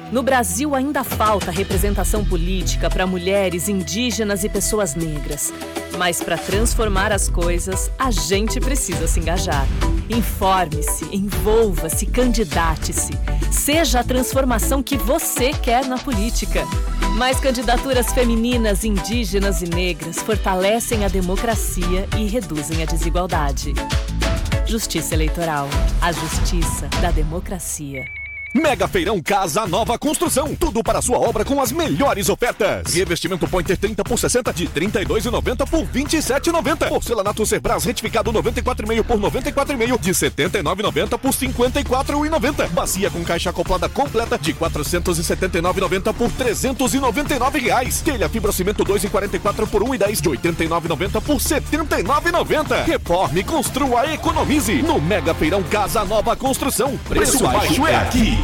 No Brasil ainda falta representação política para mulheres, indígenas e pessoas negras. Mas para transformar as coisas, a gente precisa se engajar. Informe-se, envolva-se, candidate-se. Seja a transformação que você quer na política. Mais candidaturas femininas, indígenas e negras fortalecem a democracia e reduzem a desigualdade. Justiça Eleitoral. A justiça da democracia. Mega Feirão Casa Nova Construção. Tudo para a sua obra com as melhores ofertas. Revestimento Pointer 30 por 60 de R$ 32,90 por R$ 27,90. Porcelanato Cerbras retificado 94,5 por 94,5 de R$ 79,90 por R$ 54,90. Bacia com caixa acoplada completa de R$ 479,90 por R$ 399 reais. Telha fibrocimento 2,44 por R$ 1,10 de R$ 89,90 por R$ 79,90. Reforme, construa, economize. No Mega Feirão Casa Nova Construção. Preço baixo é aqui.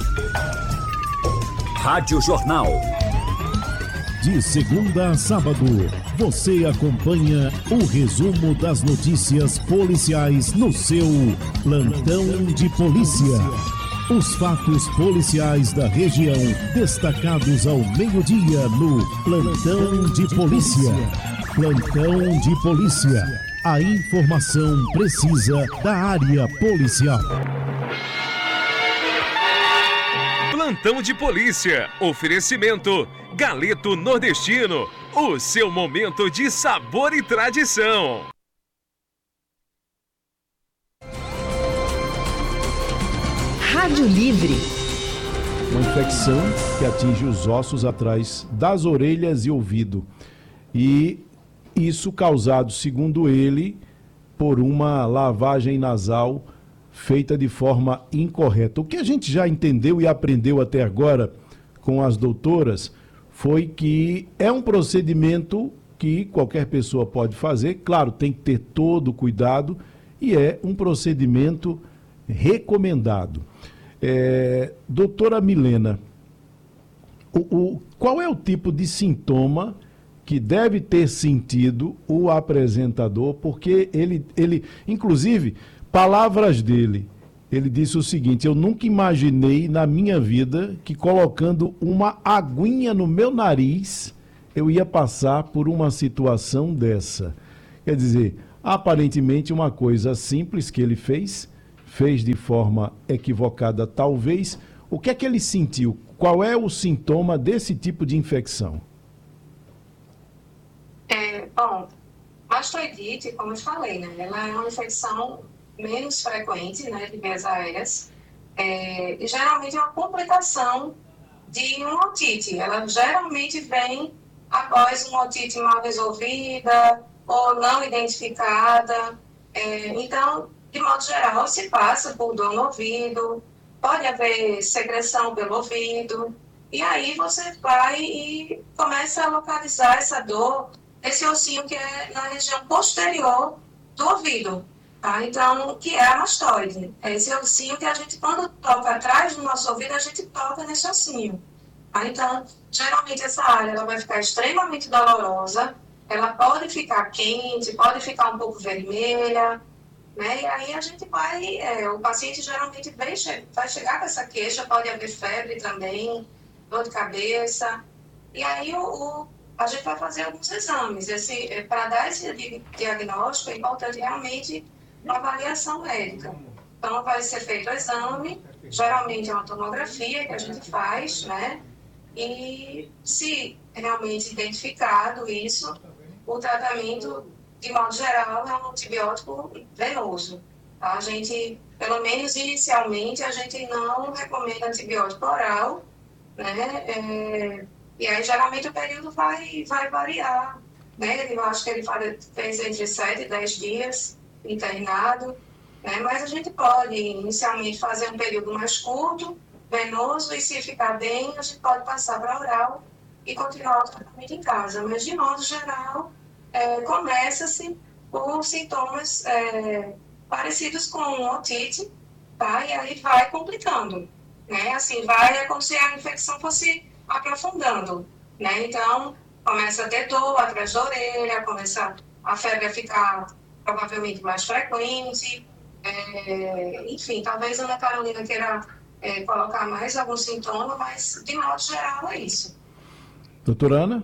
Rádio Jornal. De segunda a sábado, você acompanha o resumo das notícias policiais no seu Plantão de Polícia. Os fatos policiais da região, destacados ao meio-dia no Plantão de Polícia. Plantão de Polícia. A informação precisa da área policial. Plantão de Polícia. Oferecimento Galeto Nordestino. O seu momento de sabor e tradição. Rádio Livre. Uma infecção que atinge os ossos atrás das orelhas e ouvido. E isso causado, segundo ele, por uma lavagem nasal feita de forma incorreta. O que a gente já entendeu e aprendeu até agora com as doutoras foi que é um procedimento que qualquer pessoa pode fazer, claro, tem que ter todo o cuidado e é um procedimento recomendado. Doutora Milena, qual é o tipo de sintoma que deve ter sentido o apresentador? Porque ele inclusive, palavras dele, ele disse o seguinte: eu nunca imaginei na minha vida que colocando uma aguinha no meu nariz eu ia passar por uma situação dessa. Quer dizer, aparentemente uma coisa simples que ele fez de forma equivocada talvez. O que é que ele sentiu? Qual é o sintoma desse tipo de infecção? Bom, mastoidite, como eu falei, né? Ela é uma infecção menos frequente, né, de vias aéreas, e geralmente é uma complicação de uma otite. Ela geralmente vem após uma otite mal resolvida ou não identificada. Então, de modo geral, se passa por dor no ouvido, pode haver secreção pelo ouvido, e aí você vai e começa a localizar essa dor, esse ossinho que é na região posterior do ouvido. Então, que é a mastoide. É esse ossinho que a gente, quando toca atrás do nosso ouvido, a gente toca nesse ossinho. Então, geralmente essa área ela vai ficar extremamente dolorosa, ela pode ficar quente, pode ficar um pouco vermelha, né? E aí a gente vai, o paciente geralmente vai chegar com essa queixa, pode haver febre também, dor de cabeça, e aí a gente vai fazer alguns exames. Para dar esse diagnóstico é importante realmente uma avaliação médica. Então, vai ser feito o exame, geralmente é uma tomografia que a gente faz, né? E se realmente identificado isso, o tratamento, de modo geral, é um antibiótico venoso. Tá? A gente, pelo menos inicialmente, a gente não recomenda antibiótico oral, né? E aí, geralmente, o período vai variar, né? Eu acho que ele fez entre 7 e 10 dias internado, né? Mas a gente pode inicialmente fazer um período mais curto, venoso, e se ficar bem, a gente pode passar para oral e continuar o tratamento em casa. Mas, de modo geral, começa-se por sintomas parecidos com otite, tá? E aí vai complicando, né? Assim, é como se a infecção fosse aprofundando, né? Então, começa a ter dor atrás da orelha, começa a febre a ficar provavelmente mais frequente, enfim, talvez a Ana Carolina queira colocar mais algum sintoma, mas de modo geral é isso. Doutora Ana?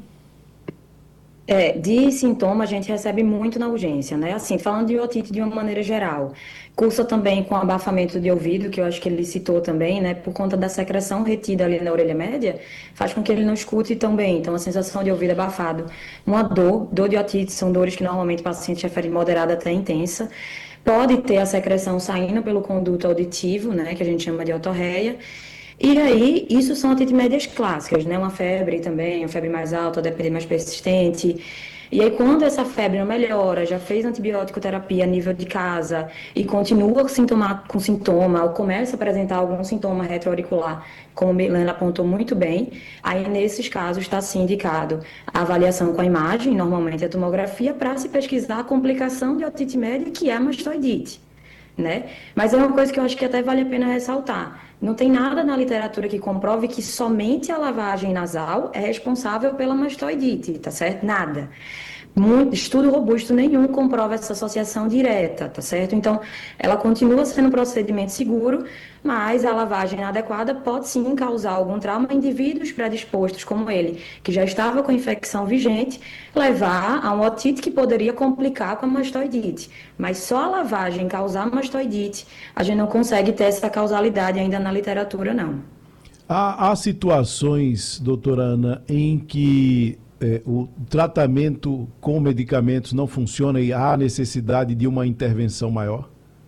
De sintoma a gente recebe muito na urgência, né? Assim, falando de otite de uma maneira geral. Cursa também com abafamento de ouvido, que eu acho que ele citou também, né? Por conta da secreção retida ali na orelha média, faz com que ele não escute tão bem. Então, a sensação de ouvido abafado. Uma dor de otite, são dores que normalmente o paciente refere moderada até intensa. Pode ter a secreção saindo pelo conduto auditivo, né? Que a gente chama de otorreia. E aí, isso são otites médias clássicas, né? Uma febre também, uma febre mais alta, depende mais persistente. E aí, quando essa febre não melhora, já fez antibiótico terapia a nível de casa e continua com sintoma, ou começa a apresentar algum sintoma retroauricular, como a Milena apontou muito bem, aí nesses casos está sim indicado a avaliação com a imagem, normalmente a tomografia, para se pesquisar a complicação de otite média, que é a mastoidite. Né? Mas é uma coisa que eu acho que até vale a pena ressaltar. Não tem nada na literatura que comprove que somente a lavagem nasal é responsável pela mastoidite, tá certo? Nada. Estudo robusto nenhum comprova essa associação direta, tá certo? Então, ela continua sendo um procedimento seguro, mas a lavagem inadequada pode sim causar algum trauma em indivíduos predispostos, como ele, que já estava com infecção vigente, levar a uma otite que poderia complicar com a mastoidite. Mas só a lavagem causar mastoidite, a gente não consegue ter essa causalidade ainda na literatura, não. Há situações, doutora Ana, em que o tratamento com medicamentos não funciona e há necessidade de uma intervenção maior?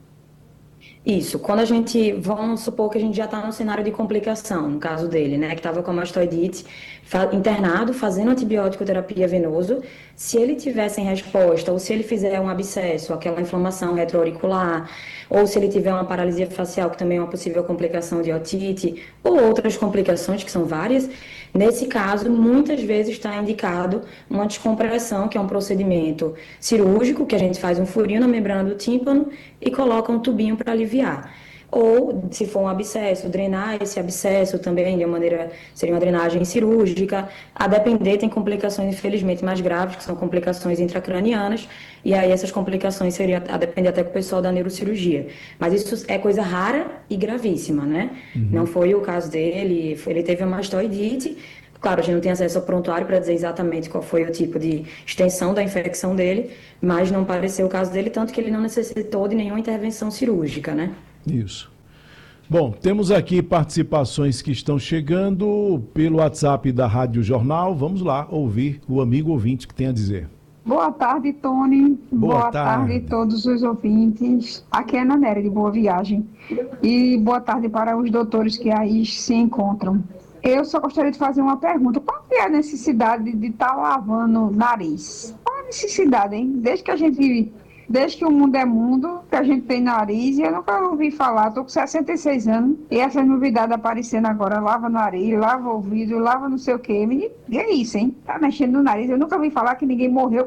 Isso, vamos supor que a gente já está no cenário de complicação, no caso dele, né, que estava com a mastoidite, internado, fazendo antibiótico terapia venoso, se ele tiver sem resposta, ou se ele fizer um abscesso, aquela inflamação retroauricular, ou se ele tiver uma paralisia facial, que também é uma possível complicação de otite, ou outras complicações, que são várias, nesse caso, muitas vezes está indicado uma descompressão, que é um procedimento cirúrgico, que a gente faz um furinho na membrana do tímpano e coloca um tubinho para aliviar. Ou, se for um abscesso, drenar esse abscesso também de uma maneira, seria uma drenagem cirúrgica. A depender, tem complicações, infelizmente, mais graves, que são complicações intracranianas, e aí essas complicações seria a depender até com o pessoal da neurocirurgia. Mas isso é coisa rara e gravíssima, né? Uhum. Não foi o caso dele, ele teve a mastoidite. Claro, a gente não tem acesso ao prontuário para dizer exatamente qual foi o tipo de extensão da infecção dele, mas não pareceu o caso dele, tanto que ele não necessitou de nenhuma intervenção cirúrgica, né? Isso. Bom, temos aqui participações que estão chegando pelo WhatsApp da Rádio Jornal. Vamos lá ouvir o amigo ouvinte que tem a dizer. Boa tarde, Tony. Boa tarde a todos os ouvintes. Aqui é a Ana Nery, de Boa Viagem. E boa tarde para os doutores que aí se encontram. Eu só gostaria de fazer uma pergunta. Qual é a necessidade de estar lavando o nariz? Qual é a necessidade, hein? Desde que o mundo é mundo, que a gente tem nariz, e eu nunca ouvi falar, estou com 66 anos, e essas novidades aparecendo agora, lava nariz, lava ouvido, lava não sei o quê, e é isso, hein? Tá mexendo no nariz, eu nunca ouvi falar que ninguém morreu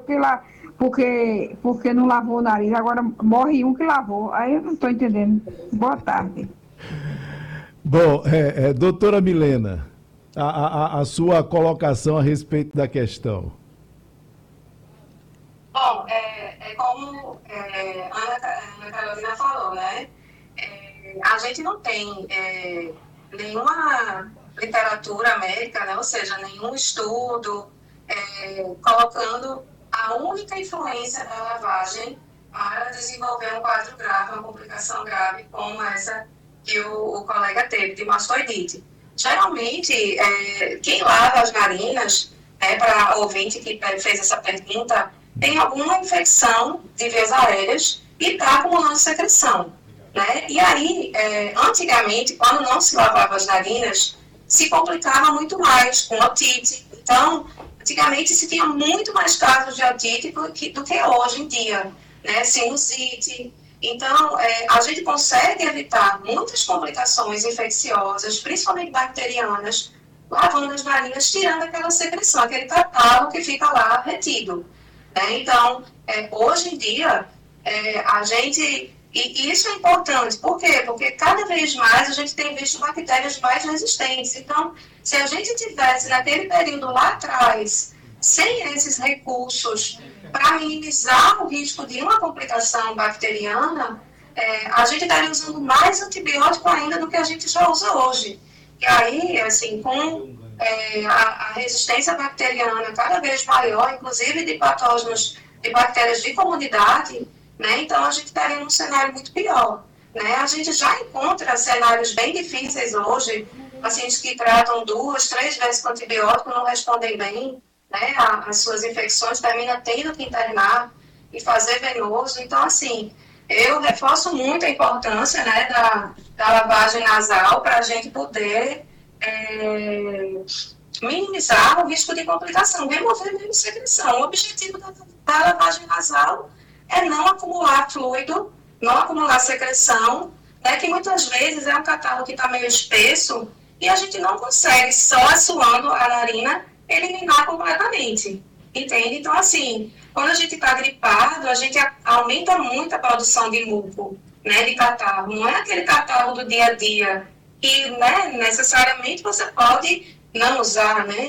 porque não lavou o nariz, agora morre um que lavou, aí eu não estou entendendo. Boa tarde. Bom, doutora Milena, a sua colocação a respeito da questão. Bom, como a Ana Carolina falou, né? A gente não tem nenhuma literatura médica, né? Ou seja, nenhum estudo colocando a única influência da lavagem para desenvolver um quadro grave, uma complicação grave como essa que o colega teve, de mastoidite. Geralmente, quem lava as narinas, para o ouvinte que fez essa pergunta, tem alguma infecção de vias aéreas e está acumulando secreção, né? E aí, antigamente, quando não se lavava as narinas, se complicava muito mais com otite. Então, antigamente se tinha muito mais casos de otite do que hoje em dia, né? Sinusite. Então, a gente consegue evitar muitas complicações infecciosas, principalmente bacterianas, lavando as narinas, tirando aquela secreção, aquele catálogo que fica lá retido. Então, hoje em dia, a gente... E isso é importante, por quê? Porque cada vez mais a gente tem visto bactérias mais resistentes. Então, se a gente tivesse naquele período lá atrás, sem esses recursos para minimizar o risco de uma complicação bacteriana, a gente estaria usando mais antibiótico ainda do que a gente já usa hoje. E aí, assim, com a resistência bacteriana cada vez maior, inclusive de patógenos, de bactérias de comunidade, né, então a gente estaria num cenário muito pior. Né? A gente já encontra cenários bem difíceis hoje, pacientes que tratam 2, 3 vezes com antibiótico não respondem bem, né, as suas infecções, termina tendo que internar e fazer venoso. Então, assim, eu reforço muito a importância, né, da lavagem nasal para a gente poder minimizar o risco de complicação, remover mesmo secreção. O objetivo da lavagem nasal é não acumular fluido, não acumular secreção, né, que muitas vezes é um catarro que está meio espesso e a gente não consegue, só assoando a narina, eliminar completamente, entende? Então, assim, quando a gente está gripado, a gente aumenta muito a produção de muco, né, de catarro. Não é aquele catarro do dia a dia que, né, necessariamente você pode não usar, né,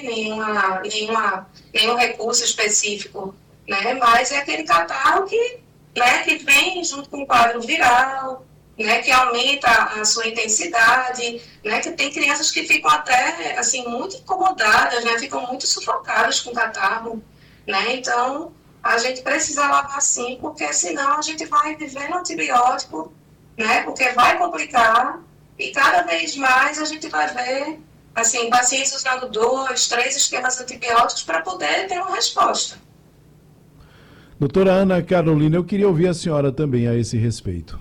nenhum recurso específico, né, mas é aquele catarro que, né, que vem junto com o quadro viral, né, que aumenta a sua intensidade, né, que tem crianças que ficam até, assim, muito incomodadas, né, ficam muito sufocadas com catarro, né, então a gente precisa lavar sim, porque senão a gente vai viver no antibiótico, né, porque vai complicar e cada vez mais a gente vai ver, assim, pacientes usando 2, 3 esquemas antibióticos para poder ter uma resposta. Doutora Ana Carolina, eu queria ouvir a senhora também a esse respeito.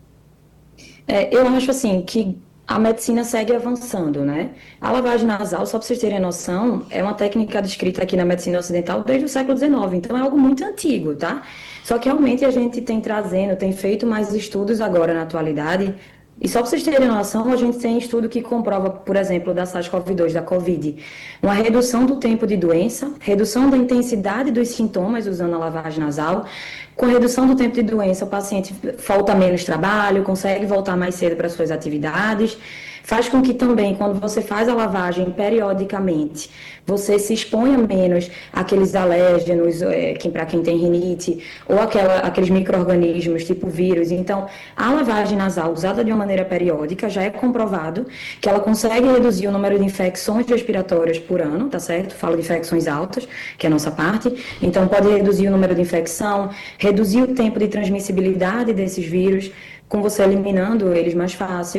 Eu acho assim que a medicina segue avançando, né? A lavagem nasal, só para vocês terem noção, é uma técnica descrita aqui na medicina ocidental desde o século XIX, então é algo muito antigo, tá? Só que realmente a gente tem feito mais estudos agora na atualidade. E só para vocês terem noção, a gente tem estudo que comprova, por exemplo, da SARS-CoV-2, da COVID, uma redução do tempo de doença, redução da intensidade dos sintomas usando a lavagem nasal. Com redução do tempo de doença, o paciente falta menos trabalho, consegue voltar mais cedo para suas atividades. Faz com que também, quando você faz a lavagem periodicamente, você se exponha menos àqueles alérgenos, para quem tem rinite, ou aqueles micro-organismos tipo vírus. Então, a lavagem nasal usada de uma maneira periódica já é comprovado que ela consegue reduzir o número de infecções respiratórias por ano, tá certo? Falo de infecções altas, que é a nossa parte. Então, pode reduzir o número de infecção, reduzir o tempo de transmissibilidade desses vírus, com você eliminando eles mais fácil.